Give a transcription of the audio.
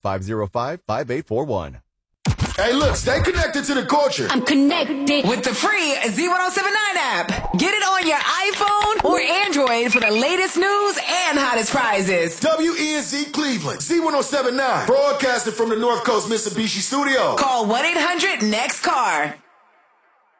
505-5841. Hey, look, stay connected to the culture. I'm connected with the free Z1079 app. Get it on your iPhone or Android for the latest news and hottest prizes. WENZ Cleveland, Z1079, broadcasting from the North Coast Mitsubishi Studio. Call 1-800-NEXT-CAR.